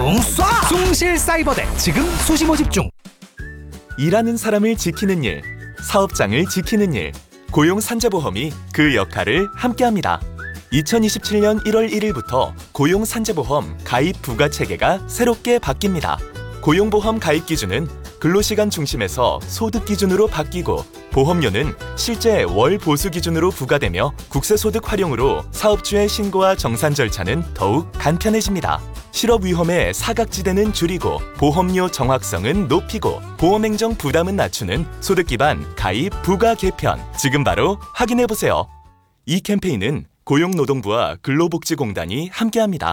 쏴! 숭실사이버대 지금 수시 모집 중. 일하는 사람을 지키는 일, 사업장을 지키는 일, 고용산재보험이 그 역할을 함께합니다. 2027년 1월 1일부터 고용산재보험 가입 부과체계가 새롭게 바뀝니다. 고용보험 가입 기준은 근로시간 중심에서 소득 기준으로 바뀌고 보험료는 실제 월 보수 기준으로 부과되며 국세소득 활용으로 사업주의 신고와 정산 절차는 더욱 간편해집니다. 실업 위험의 사각지대는 줄이고 보험료 정확성은 높이고 보험행정 부담은 낮추는 소득 기반 가입 부과 개편. 지금 바로 확인해보세요. 이 캠페인은 고용노동부와 근로복지공단이 함께합니다.